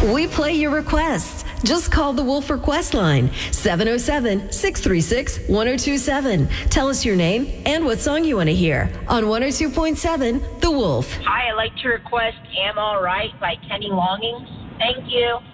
We play your requests. Just call the Wolf Request line, 707-636-1027. Tell us your name and what song you want to hear on 102.7 The Wolf. Hi, I'd like to request Am All Right by Kenny Loggins. Thank you.